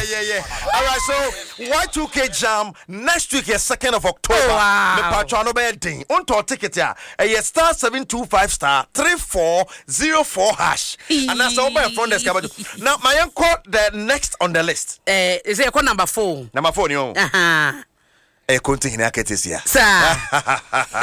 Yeah. All right, so Y2K Jam next week is 2nd of October. The Patrano Bedding. Unto ticket ya. A star 725 star 3404 hash. And that's all by front desk. Now, my uncle the next on the list. Is it number 4? Number 4, you know. Uh-huh. A continue, I can see. Sir.